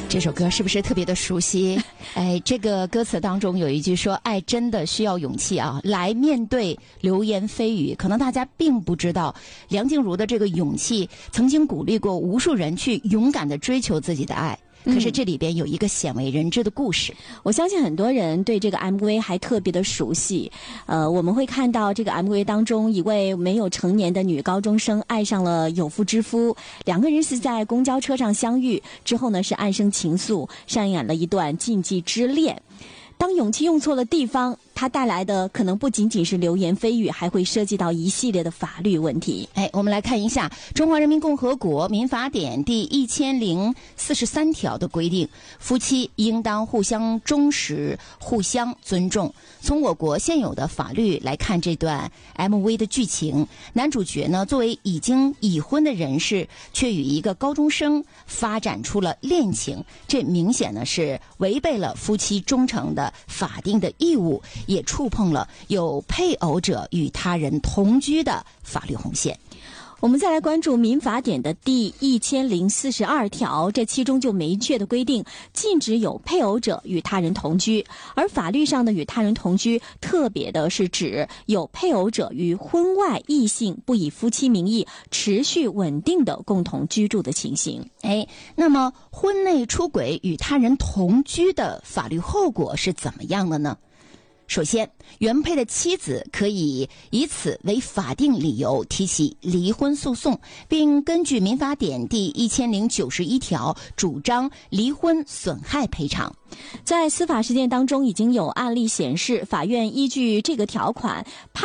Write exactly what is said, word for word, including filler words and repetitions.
这首歌是不是特别的熟悉？哎，这个歌词当中有一句说：“爱真的需要勇气啊，来面对流言蜚语。”可能大家并不知道，梁静茹的这个勇气曾经鼓励过无数人去勇敢地追求自己的爱。可是这里边有一个鲜为人知的故事， 嗯、我相信很多人对这个 M V 还特别的熟悉。呃，我们会看到这个 M V 当中，一位没有成年的女高中生爱上了有妇之夫，两个人是在公交车上相遇，之后呢是暗生情愫，上演了一段禁忌之恋。当勇气用错了地方，它带来的可能不仅仅是流言蜚语，还会涉及到一系列的法律问题。 哎，我们来看一下《中华人民共和国民法典》第一千零四十三条的规定：夫妻应当互相忠实、互相尊重。从我国现有的法律来看，这段 M V 的剧情，男主角呢作为已经已婚的人士，却与一个高中生发展出了恋情，这明显呢是违背了夫妻忠诚的法定的义务，也触碰了有配偶者与他人同居的法律红线。 我们再来关注民法典的第一千零四十二条，这其中就明确的规定，禁止有配偶者与他人同居。而法律上的与他人同居，特别的是指有配偶者与婚外异性不以夫妻名义持续稳定的共同居住的情形。 哎，那么婚内出轨与他人同居的法律后果是怎么样的呢？首先，原配的妻子可以以此为法定理由提起离婚诉讼，并根据民法典第一千零九十一条主张离婚损害赔偿。 在司法实践当中，已经有案例显示，法院依据这个条款判